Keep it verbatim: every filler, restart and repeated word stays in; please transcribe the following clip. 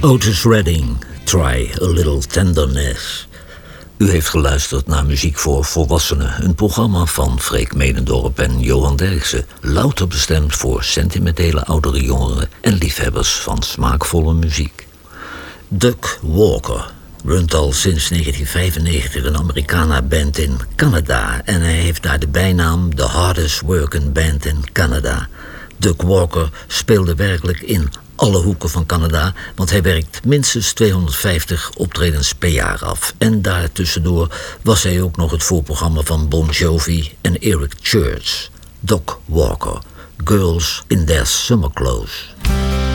Otis Redding, Try a Little Tenderness. U heeft geluisterd naar Muziek voor Volwassenen, een programma van Freek Medendorp en Johan Derksen, louter bestemd voor sentimentele oudere jongeren en liefhebbers van smaakvolle muziek. Duck Walker runt al sinds negentien vijfennegentig een Americana-band in Canada en hij heeft daar de bijnaam The Hardest Working Band in Canada. Duck Walker speelde werkelijk in alle hoeken van Canada, want hij werkt minstens tweehonderdvijftig optredens per jaar af. En daartussendoor was hij ook nog het voorprogramma van Bon Jovi en Eric Church. Duck Walker, Girls in Their Summer Clothes.